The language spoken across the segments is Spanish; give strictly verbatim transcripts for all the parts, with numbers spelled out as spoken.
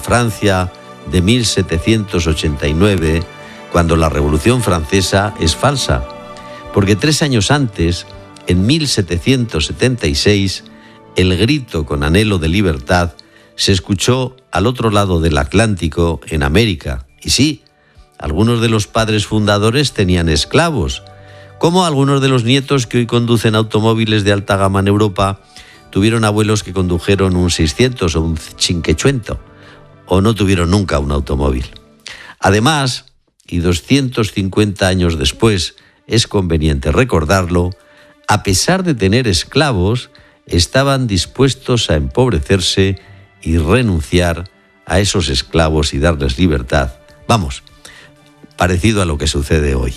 Francia de mil setecientos ochenta y nueve, cuando la Revolución Francesa, es falsa, porque tres años antes, en mil setecientos setenta y seis, el grito con anhelo de libertad se escuchó al otro lado del Atlántico, en América. Y sí, algunos de los padres fundadores tenían esclavos, como algunos de los nietos que hoy conducen automóviles de alta gama en Europa tuvieron abuelos que condujeron un seiscientos o un cinquecento, o no tuvieron nunca un automóvil. Además, y doscientos cincuenta años después, es conveniente recordarlo, a pesar de tener esclavos, estaban dispuestos a empobrecerse y renunciar a esos esclavos y darles libertad. Vamos, parecido a lo que sucede hoy.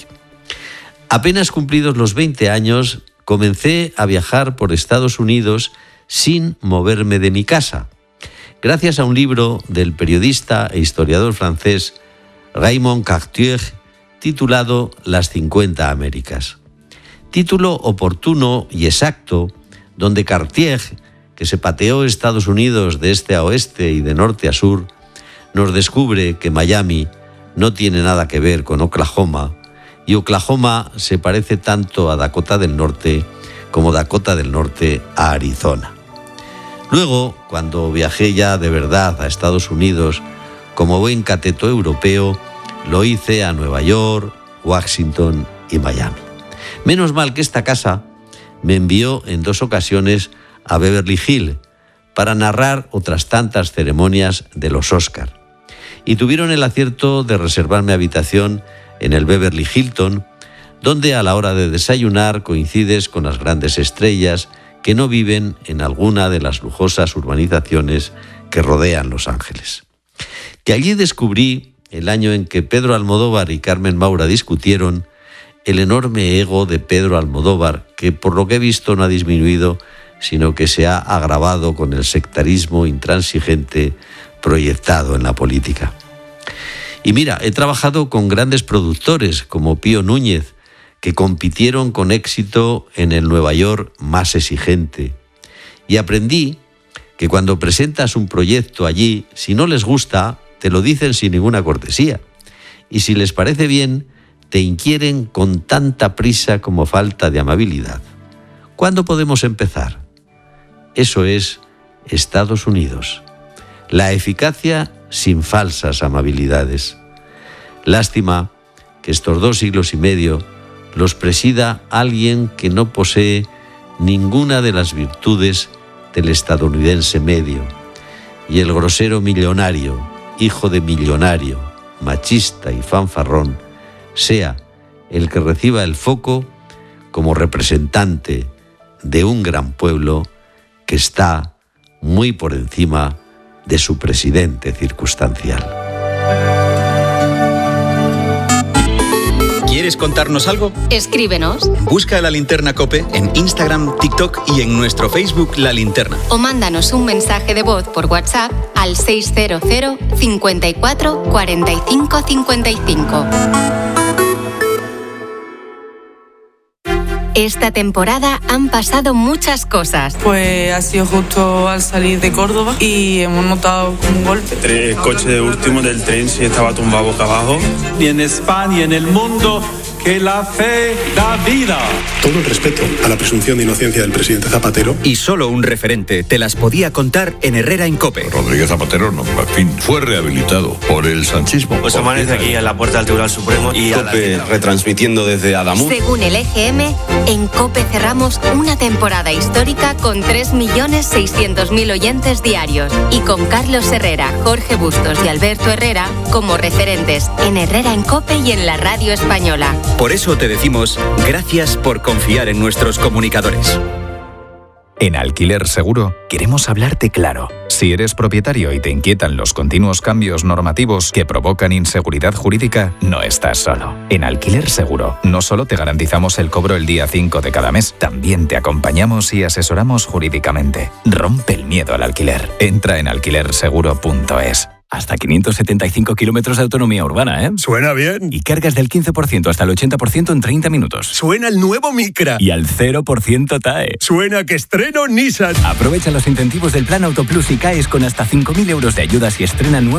Apenas cumplidos los veinte años, comencé a viajar por Estados Unidos sin moverme de mi casa, gracias a un libro del periodista e historiador francés Raymond Cartier titulado Las cincuenta Américas. Título oportuno y exacto, donde Cartier, que se pateó Estados Unidos de este a oeste y de norte a sur, nos descubre que Miami no tiene nada que ver con Oklahoma, y Oklahoma se parece tanto a Dakota del Norte como Dakota del Norte a Arizona. Luego, cuando viajé ya de verdad a Estados Unidos, como buen cateto europeo, lo hice a Nueva York, Washington y Miami. Menos mal que esta casa me envió en dos ocasiones a Beverly Hills para narrar otras tantas ceremonias de los Oscar. Y tuvieron el acierto de reservarme habitación en el Beverly Hilton, donde a la hora de desayunar coincides con las grandes estrellas que no viven en alguna de las lujosas urbanizaciones que rodean Los Ángeles. Que allí descubrí, el año en que Pedro Almodóvar y Carmen Maura discutieron, el enorme ego de Pedro Almodóvar, que por lo que he visto no ha disminuido, sino que se ha agravado con el sectarismo intransigente proyectado en la política. Y mira, he trabajado con grandes productores como Pío Núñez, que compitieron con éxito en el Nueva York más exigente. Y aprendí que cuando presentas un proyecto allí, si no les gusta, te lo dicen sin ninguna cortesía. Y si les parece bien, te inquieren con tanta prisa como falta de amabilidad. ¿Cuándo podemos empezar? Eso es Estados Unidos. La eficacia sin falsas amabilidades. Lástima que estos dos siglos y medio los presida alguien que no posee ninguna de las virtudes del estadounidense medio, y el grosero millonario, hijo de millonario, machista y fanfarrón, sea el que reciba el foco como representante de un gran pueblo que está muy por encima de su presidente circunstancial. ¿Quieres contarnos algo? Escríbenos. Busca La Linterna COPE en Instagram, TikTok y en nuestro Facebook La Linterna. O mándanos un mensaje de voz por WhatsApp al seis cero cero, cincuenta y cuatro, cuarenta y cinco, cincuenta y cinco. Esta temporada han pasado muchas cosas. Pues ha sido justo al salir de Córdoba y hemos notado un golpe. El coche de último del tren sí estaba tumbado boca abajo. Y en España y en el mundo, que la fe da vida. Todo el respeto a la presunción de inocencia del presidente Zapatero. Y solo un referente te las podía contar en Herrera en COPE. Rodríguez Zapatero, no, en fin, fue rehabilitado por el sanchismo. Pues amanece aquí en la puerta del Tribunal Supremo y COPE retransmitiendo desde Adamuz. Según el E G M, en COPE cerramos una temporada histórica con tres millones seiscientos mil oyentes diarios y con Carlos Herrera, Jorge Bustos y Alberto Herrera como referentes en Herrera en COPE y en la radio española. Por eso te decimos gracias por confiar en nuestros comunicadores. En Alquiler Seguro queremos hablarte claro. Si eres propietario y te inquietan los continuos cambios normativos que provocan inseguridad jurídica, no estás solo. En Alquiler Seguro no solo te garantizamos el cobro el día cinco de cada mes, también te acompañamos y asesoramos jurídicamente. Rompe el miedo al alquiler. Entra en alquiler seguro punto es. Hasta quinientos setenta y cinco kilómetros de autonomía urbana, ¿eh? Suena bien. Y cargas del quince por ciento hasta el ochenta por ciento en treinta minutos. Suena el nuevo Micra. Y al cero por ciento T A E. Suena que estreno Nissan. Aprovecha los incentivos del Plan Autoplus y caes con hasta cinco mil euros de ayudas y estrena nuevo